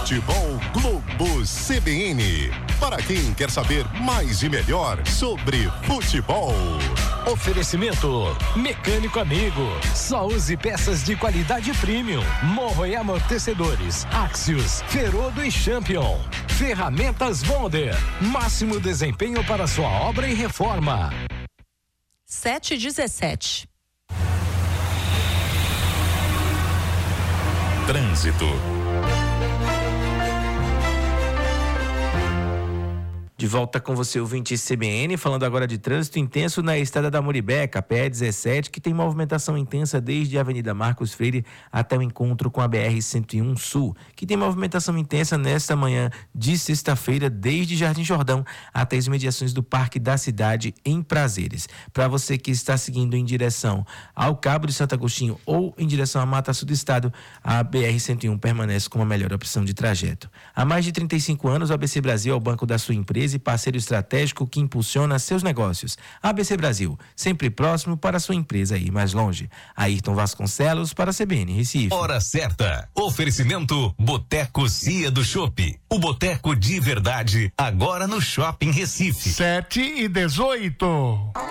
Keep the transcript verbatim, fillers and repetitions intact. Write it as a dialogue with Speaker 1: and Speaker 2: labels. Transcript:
Speaker 1: Futebol Globo C B N. Para quem quer saber mais e melhor sobre futebol.
Speaker 2: Oferecimento Mecânico Amigo. Só use peças de qualidade premium. Morro e amortecedores. Axios, Ferodo e Champion. Ferramentas Bonder. Máximo desempenho para sua obra e reforma.
Speaker 3: sete e dezessete.
Speaker 1: Trânsito.
Speaker 4: De volta com você, ouvinte C B N, falando agora de trânsito intenso na estrada da Muribeca, P E dezessete, que tem movimentação intensa desde a Avenida Marcos Freire até o encontro com a B R cento e um Sul, que tem movimentação intensa nesta manhã de sexta-feira, desde Jardim Jordão até as imediações do Parque da Cidade, em Prazeres. Para você que está seguindo em direção ao Cabo de Santo Agostinho ou em direção à Mata Sul do Estado, a B R cento e um permanece como a melhor opção de trajeto. Há mais de trinta e cinco anos, o A B C Brasil é o banco da sua empresa e parceiro estratégico que impulsiona seus negócios. A B C Brasil, sempre próximo para sua empresa ir mais longe. Ayrton Vasconcelos para a C B N Recife.
Speaker 5: Hora certa. Oferecimento Boteco Cia do Chopp. O boteco de verdade, agora no Shopping Recife.
Speaker 6: sete e dezoito.